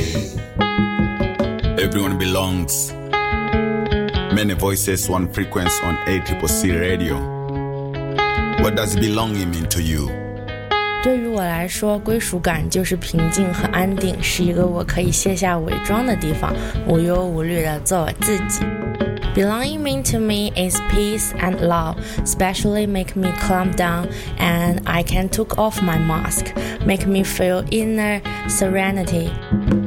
Everyone belongs. Many voices, one frequency on ACCC Radio. What does belonging mean to you? 对于我来说，归属感就是平静和安定，是一个我可以卸下伪装的地方，无忧无虑地做我自己。Belonging mean to me is peace and love, especially make me calm down and I can take off my mask, make me feel inner serenity.